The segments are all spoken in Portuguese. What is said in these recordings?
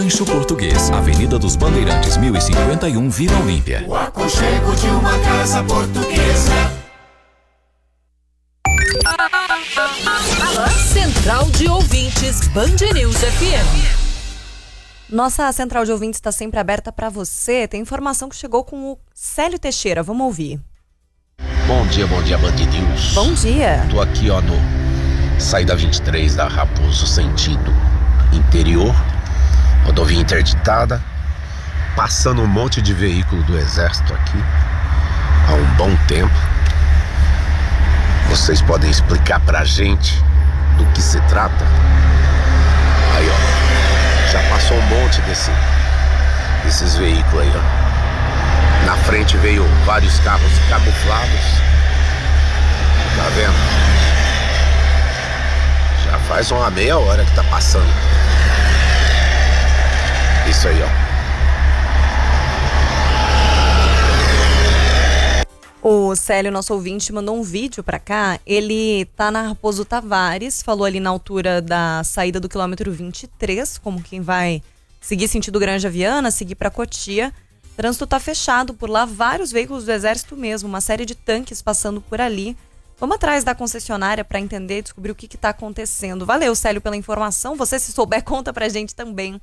Rancho Português, Avenida dos Bandeirantes, 1051, Vila Olímpia. O aconchego de uma casa portuguesa. Central de Ouvintes, Band News FM. Nossa central de ouvintes está sempre aberta para você. Tem informação que chegou com o Célio Teixeira. Vamos ouvir. Bom dia, Band News. Bom dia. Tô aqui, no saída 23 da Raposo, sentido interior. Rodovia interditada. Passando um monte de veículo do Exército aqui há um bom tempo. Vocês podem explicar pra gente do que se trata? Aí, já passou um monte desses veículos aí, Na frente veio vários carros camuflados. Tá vendo? Já faz uma meia hora que tá passando. Isso aí, O Célio, nosso ouvinte, mandou um vídeo pra cá. Ele tá na Raposo Tavares, falou ali na altura da saída do quilômetro 23, como quem vai seguir sentido Granja Viana, seguir pra Cotia. O trânsito tá fechado por lá, vários veículos do Exército mesmo, uma série de tanques passando por ali. Vamos atrás da concessionária pra entender e descobrir o que tá acontecendo. Valeu, Célio, pela informação. Você, se souber, conta pra gente também.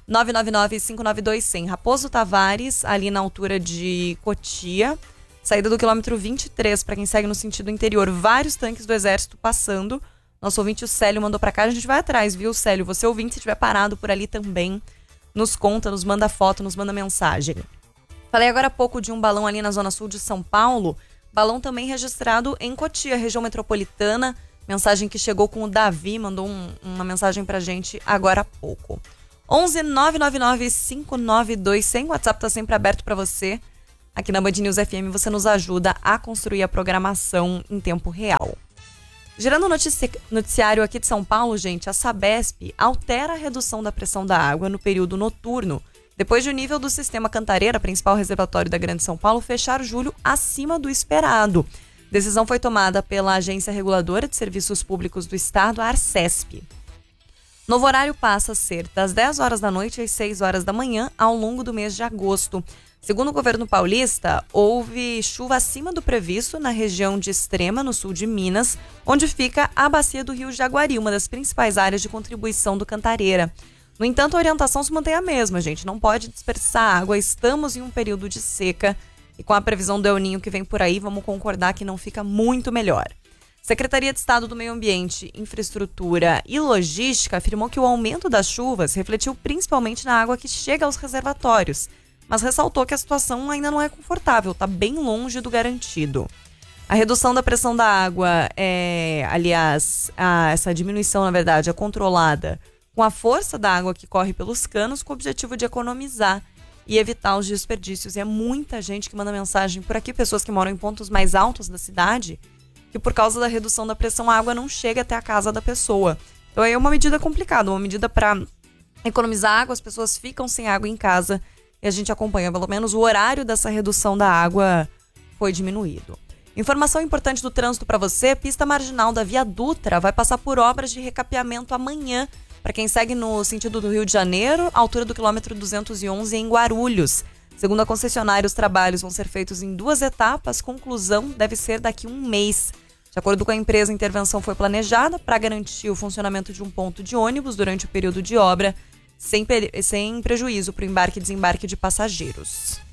999-592-100. Raposo Tavares, ali na altura de Cotia. Saída do quilômetro 23, para quem segue no sentido interior, vários tanques do Exército passando. Nosso ouvinte, o Célio, mandou para cá, a gente vai atrás, viu, Célio? Você ouvinte, se estiver parado por ali também, nos conta, nos manda foto, nos manda mensagem. Falei agora há pouco de um balão ali na zona sul de São Paulo, balão também registrado em Cotia, região metropolitana, mensagem que chegou com o Davi, mandou uma mensagem pra gente agora há pouco. 11 999 592 100, o WhatsApp tá sempre aberto para você. Aqui na Band News FM você nos ajuda a construir a programação em tempo real. Gerando noticiário aqui de São Paulo, gente, a Sabesp altera a redução da pressão da água no período noturno, depois de o nível do sistema Cantareira, principal reservatório da Grande São Paulo, fechar julho acima do esperado. Decisão foi tomada pela Agência Reguladora de Serviços Públicos do Estado, a Arcesp. Novo horário passa a ser das 10 horas da noite às 6 horas da manhã ao longo do mês de agosto. Segundo o governo paulista, houve chuva acima do previsto na região de Extrema, no sul de Minas, onde fica a bacia do Rio Jaguari, uma das principais áreas de contribuição do Cantareira. No entanto, a orientação se mantém a mesma, gente. Não pode dispersar água, estamos em um período de seca e com a previsão do El Ninho que vem por aí, vamos concordar que não fica muito melhor. Secretaria de Estado do Meio Ambiente, Infraestrutura e Logística afirmou que o aumento das chuvas refletiu principalmente na água que chega aos reservatórios, mas ressaltou que a situação ainda não é confortável, está bem longe do garantido. A redução da pressão da água essa diminuição, na verdade, é controlada com a força da água que corre pelos canos, com o objetivo de economizar e evitar os desperdícios. E é muita gente que manda mensagem por aqui, pessoas que moram em pontos mais altos da cidade, que por causa da redução da pressão a água não chega até a casa da pessoa. Então é uma medida complicada, uma medida para economizar água, as pessoas ficam sem água em casa e a gente acompanha, pelo menos o horário dessa redução da água foi diminuído. Informação importante do trânsito para você, pista marginal da Via Dutra vai passar por obras de recapeamento amanhã, para quem segue no sentido do Rio de Janeiro, altura do quilômetro 211 em Guarulhos. Segundo a concessionária, os trabalhos vão ser feitos em 2 etapas, conclusão deve ser daqui a um mês. De acordo com a empresa, a intervenção foi planejada para garantir o funcionamento de um ponto de ônibus durante o período de obra, sem prejuízo para o embarque e desembarque de passageiros.